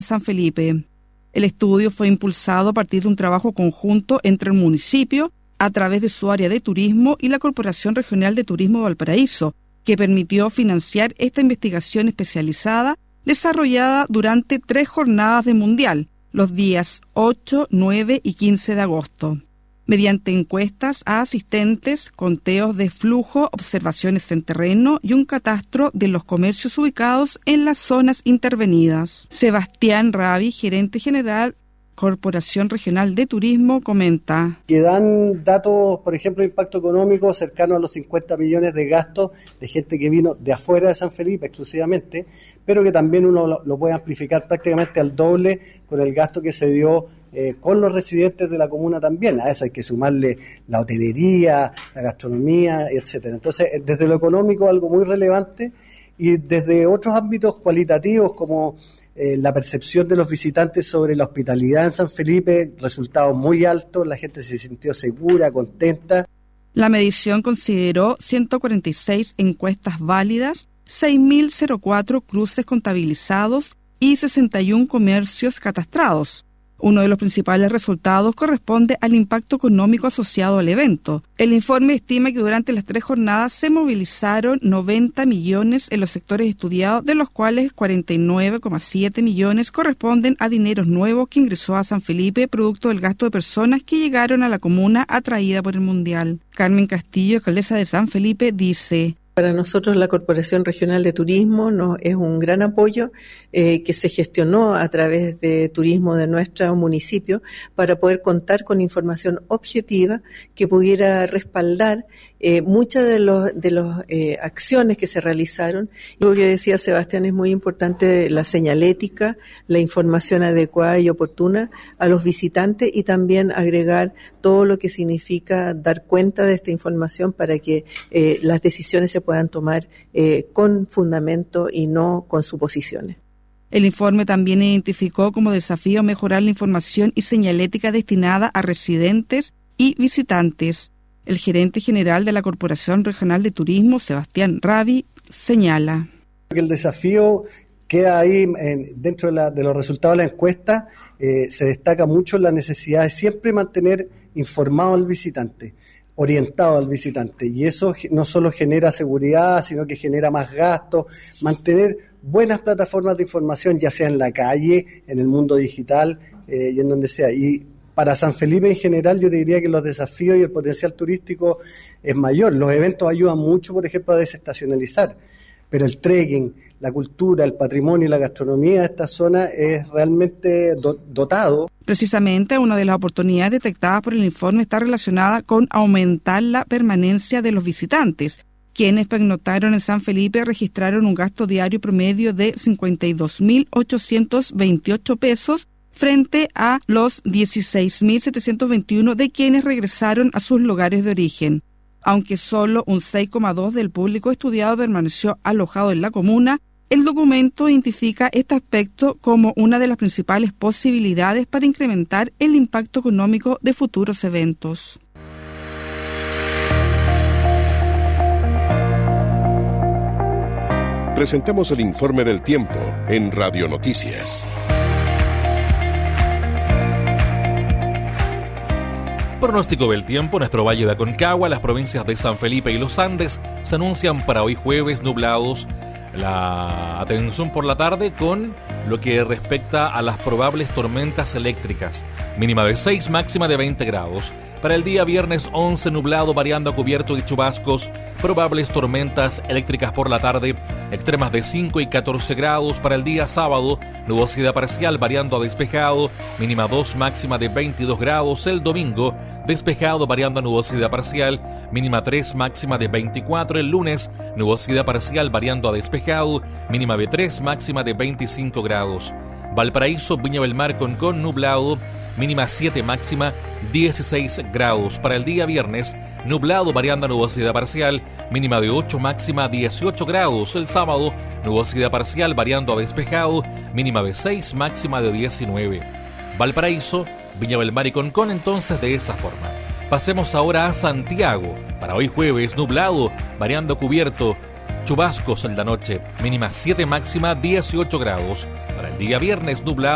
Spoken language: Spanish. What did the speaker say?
San Felipe. El estudio fue impulsado a partir de un trabajo conjunto entre el municipio, a través de su área de turismo, y la Corporación Regional de Turismo Valparaíso, que permitió financiar esta investigación especializada desarrollada durante 3 jornadas de mundial, los días 8, 9 y 15 de agosto. Mediante encuestas a asistentes, conteos de flujo, observaciones en terreno y un catastro de los comercios ubicados en las zonas intervenidas. Sebastián Ravi, gerente general, Corporación Regional de Turismo, comenta que dan datos, por ejemplo, de impacto económico cercano a los 50 millones de gastos de gente que vino de afuera de San Felipe exclusivamente, pero que también uno lo puede amplificar prácticamente al doble con el gasto que se dio con los residentes de la comuna también. A eso hay que sumarle la hotelería, la gastronomía, etcétera. Entonces, desde lo económico, algo muy relevante, y desde otros ámbitos cualitativos como la percepción de los visitantes sobre la hospitalidad en San Felipe, resultados muy altos, la gente se sintió segura, contenta. La medición consideró 146 encuestas válidas, 6.004 cruces contabilizados y 61 comercios catastrados. Uno de los principales resultados corresponde al impacto económico asociado al evento. El informe estima que durante las 3 jornadas se movilizaron 90 millones en los sectores estudiados, de los cuales 49,7 millones corresponden a dineros nuevos que ingresó a San Felipe producto del gasto de personas que llegaron a la comuna atraída por el Mundial. Carmen Castillo, alcaldesa de San Felipe, dice: para nosotros la Corporación Regional de Turismo es un gran apoyo que se gestionó a través de turismo de nuestro municipio para poder contar con información objetiva que pudiera respaldar muchas de las acciones que se realizaron. Lo que decía Sebastián es muy importante, la señalética, la información adecuada y oportuna a los visitantes, y también agregar todo lo que significa dar cuenta de esta información para que las decisiones se puedan tomar con fundamento y no con suposiciones. El informe también identificó como desafío mejorar la información y señalética destinada a residentes y visitantes. El gerente general de la Corporación Regional de Turismo, Sebastián Ravi, señala que el desafío queda ahí dentro de los resultados de la encuesta. Se destaca mucho la necesidad de siempre mantener informado al visitante, orientado al visitante, y eso no solo genera seguridad, sino que genera más gastos. Mantener buenas plataformas de información, ya sea en la calle, en el mundo digital y en donde sea. Y para San Felipe en general, yo te diría que los desafíos y el potencial turístico es mayor. Los eventos ayudan mucho, por ejemplo, a desestacionalizar, pero el trekking, la cultura, el patrimonio y la gastronomía de esta zona es realmente dotado. Precisamente, una de las oportunidades detectadas por el informe está relacionada con aumentar la permanencia de los visitantes. Quienes pernoctaron en San Felipe registraron un gasto diario promedio de 52.828 pesos frente a los 16.721 de quienes regresaron a sus lugares de origen. Aunque solo un 6,2% del público estudiado permaneció alojado en la comuna, el documento identifica este aspecto como una de las principales posibilidades para incrementar el impacto económico de futuros eventos. Presentamos el informe del tiempo en Radio Noticias. Pronóstico del tiempo: nuestro Valle de Aconcagua, las provincias de San Felipe y Los Andes se anuncian para hoy jueves nublados. La atención por la tarde con lo que respecta a las probables tormentas eléctricas. Mínima de 6, máxima de 20 grados. Para el día viernes 11, nublado variando a cubierto de chubascos. Probables tormentas eléctricas por la tarde, extremas de 5 y 14 grados. Para el día sábado, nubosidad parcial variando a despejado. Mínima 2, máxima de 22 grados. El domingo, despejado variando a nubosidad parcial. Mínima 3, máxima de 24. El lunes, nubosidad parcial variando a despejado. Mínima de 3, máxima de 25 grados. Valparaíso, Viña del Mar, Concón, nublado. Mínima 7, máxima 16 grados. Para el día viernes, nublado variando a nubosidad parcial. Mínima de 8, máxima 18 grados. El sábado, nubosidad parcial variando a despejado. Mínima de 6, máxima de 19. Valparaíso, Viña del Mar y Concón, entonces de esa forma. Pasemos ahora a Santiago. Para hoy jueves, nublado variando a cubierto. Chubascos en la noche. Mínima 7, máxima 18 grados. Para el día viernes, nublado.